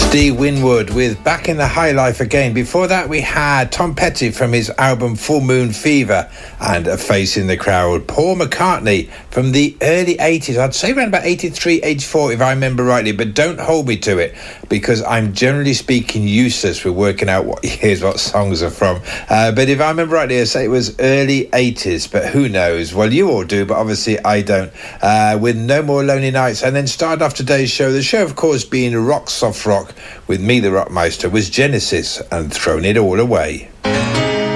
Steve Winwood with Back in the High Life Again. Before that, we had Tom Petty from his album Full Moon Fever and A Face in the Crowd. Paul McCartney from the early 80s. I'd say around about 83, 84 if I remember rightly, but don't hold me to it because I'm generally speaking useless with working out what years, what songs are from. But if I remember rightly, I'd say it was early 80s, but who knows? Well, you all do, but obviously I don't. With No More Lonely Nights. And then started off today's show. The show, of course, being rock, soft rock, with me, the Rockmeister, was Genesis and Thrown It All Away.